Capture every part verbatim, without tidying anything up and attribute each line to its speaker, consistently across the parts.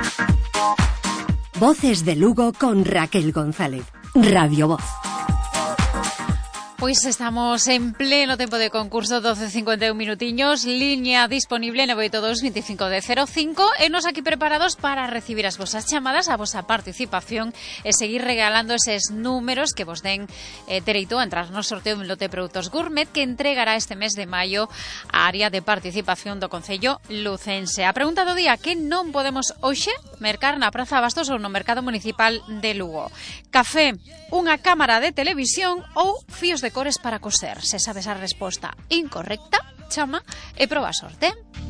Speaker 1: Voces de Lugo con Raquel González. Radio Voz.
Speaker 2: Pois estamos en pleno tempo de concurso, doce cincuenta e un minutiños, liña disponible nove oito dous, veinticinco de cero cinco, e nos aquí preparados para recibir as vosas chamadas, a vosa participación e seguir regalando eses números que vos den eh, dereito a entrar no sorteo de un lote de produtos gourmet que entregará este mes de maio a área de participación do Concello Lucense. A pregunta do día: que non podemos hoxe mercar na Praza Bastos ou no Mercado Municipal de Lugo? Café, unha cámara de televisión ou fíos de cores para coser? Se sabes a resposta incorrecta, chama e proba a sorte.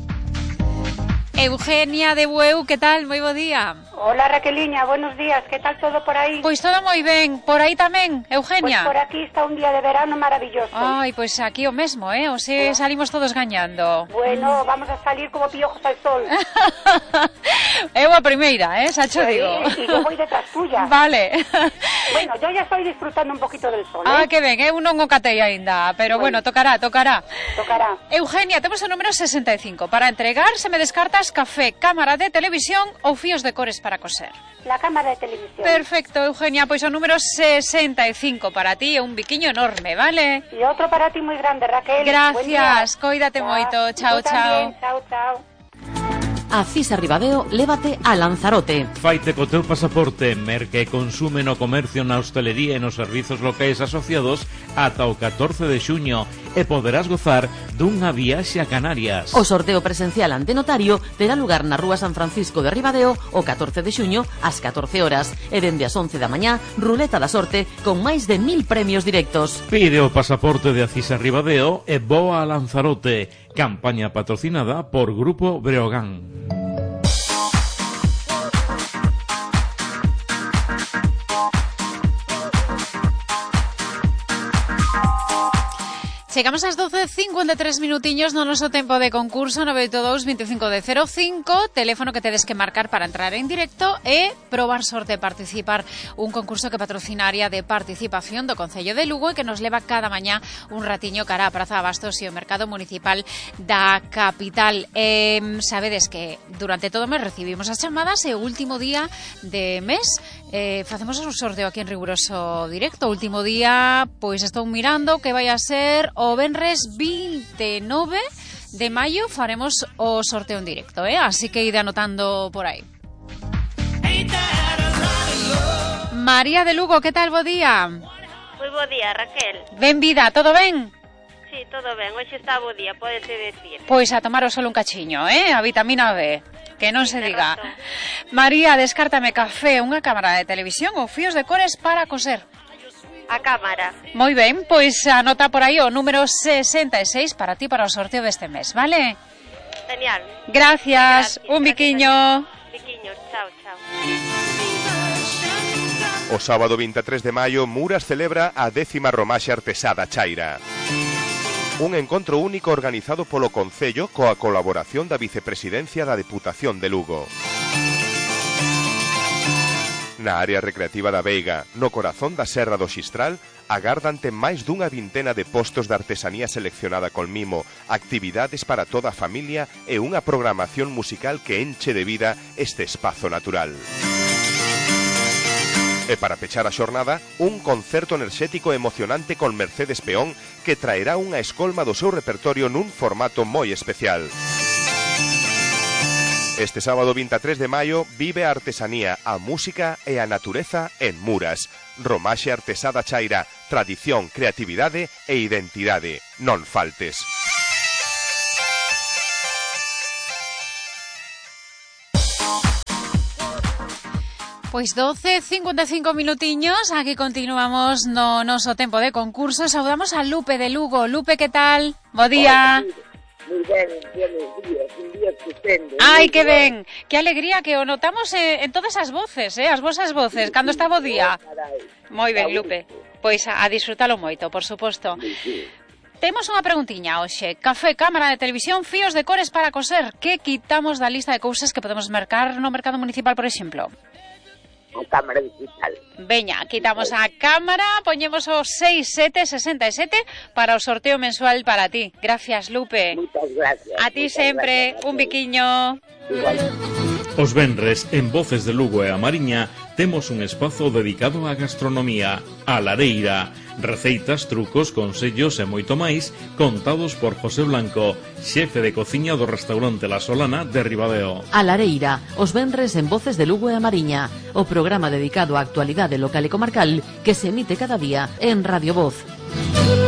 Speaker 2: Eugenia de Bueu, que tal? Moi bo día.
Speaker 3: Hola Raqueliña, buenos días, que tal todo por aí?
Speaker 2: Pois todo moi ben, por aí tamén, Eugenia.
Speaker 3: Pois por aquí está un día de verano maravilloso.
Speaker 2: Ai, pois aquí o mesmo, eh, o se oh. salimos todos gañando.
Speaker 3: Bueno, mm. vamos a salir como piojos al sol.
Speaker 2: Eu a primeira, eh, xa cho
Speaker 3: sí,
Speaker 2: digo.
Speaker 3: E eu vou detrás tuya.
Speaker 2: Vale.
Speaker 3: Bueno, yo ya estoy disfrutando un poquito del sol,
Speaker 2: Ah,
Speaker 3: eh?
Speaker 2: que ben, eu non o catei aínda, pero bueno, bueno tocará, tocará.
Speaker 3: Tocará.
Speaker 2: Eugenia, temos o número sesenta e cinco. Para entregar, se me descartas café, cámara de televisión ou fíos de cores para coser.
Speaker 3: La cámara de televisión.
Speaker 2: Perfecto, Eugenia, pois o número sesenta e cinco para ti, é un biquiño enorme, vale?
Speaker 3: E outro para ti moi grande, Raquel.
Speaker 2: Gracias, coídate ah, moito. Chao, chao.
Speaker 3: También. Chao, chao.
Speaker 4: A Cisa Ribadeo, lévate a Lanzarote.
Speaker 5: Faite co teu pasaporte, merca e consume no comercio, na hostelería e nos servizos locais asociados ata o catorce de xuño e poderás gozar dunha viaxe a Canarias.
Speaker 4: O sorteo presencial ante notario terá lugar na Rúa San Francisco de Ribadeo o catorce de xuño ás catorce horas e dende as once da mañá, ruleta da sorte con máis de mil premios directos.
Speaker 5: Pide o pasaporte de Acisa Ribadeo e voa a Lanzarote. Campaña patrocinada por Grupo Breogán.
Speaker 2: Chegamos ás doce cincuenta e tres minutiños no noso tempo de concurso, nove oito dous, veinticinco de cero cinco, teléfono que tedes que marcar para entrar en directo e probar sorte, participar un concurso que patrocina a área de participación do Concello de Lugo e que nos leva cada mañá un ratiño cara a Praza Bastos e o Mercado Municipal da capital. Eh, sabedes que durante todo o mes recibimos as chamadas e o último día de mes eh, facemos un sorteo aquí en riguroso directo. O último día, pois estou mirando que vai a ser o venres vinte e nove de maio, faremos o sorteo en directo, eh? Así que ide anotando por aí. María de Lugo, que tal, bo día?
Speaker 6: Moi bo día, Raquel.
Speaker 2: Benvida, todo ben?
Speaker 6: Sí, todo ben, hoxe está bo día, pódete decir.
Speaker 2: Pois a tomar o solo un cachiño, eh? A vitamina B, que non se diga. María, descártame café, unha cámara de televisión ou fíos de cores para coser.
Speaker 6: A cámara.
Speaker 2: Moi ben, pois anota por aí o número sesenta e seis para ti para o sorteo deste mes, vale?
Speaker 6: Genial.
Speaker 2: Gracias, gracias un biquiño.
Speaker 6: Biquiños, chao, chao.
Speaker 7: O sábado vinte e tres de maio, Muras celebra a décima Romaxe Artesá da Chaira. Un encontro único organizado polo Concello coa colaboración da Vicepresidencia da Deputación de Lugo. Na área recreativa da Veiga, no corazón da Serra do Xistral, agardante máis dunha vintena de postos de artesanía seleccionada con mimo, actividades para toda a familia e unha programación musical que enche de vida este espazo natural. E para pechar a xornada, un concerto enerxético e emocionante con Mercedes Peón que traerá unha escolma do seu repertorio nun formato moi especial. Este sábado vinte e tres de maio vive a artesanía, a música e a natureza en Muras. Romaxe Artesá da Chaira, tradición, creatividade e identidade. Non faltes.
Speaker 2: Pois doce cincuenta e cinco minutiños, aquí continuamos no noso tempo de concurso. Saudamos a Lupe de Lugo. Lupe, que tal? Bo día.
Speaker 8: Moi ben, buenos días, un día estupendo.
Speaker 2: Ai, que ben, que alegría que o notamos eh, en todas as voces, eh, as vosas voces, cando está bo día. Moi ben, Lupe, pois a, a disfrutalo moito, por suposto. Temos unha preguntiña hoxe. Café, cámara de televisión, fíos de cores para coser. Que quitamos da lista de cousas que podemos mercar no mercado municipal, por exemplo?
Speaker 8: A cámara digital.
Speaker 2: Veña, quitamos a cámara, poñemos o seis sete sesenta e sete para o sorteo mensual para ti. Gracias, Lupe.
Speaker 8: Moitas gracias.
Speaker 2: A ti sempre, un biquiño.
Speaker 8: Igual.
Speaker 5: Os venres, en Voces de Lugo e a Mariña, temos un espazo dedicado á gastronomía, a Lareira. Receitas, trucos, consellos e moito máis contados por José Blanco, xefe de cociña do restaurante La Solana de Ribadeo.
Speaker 4: A Lareira, os venres en Voces de Lugo e a Mariña, o programa dedicado á actualidade local e comarcal que se emite cada día en Radio Voz.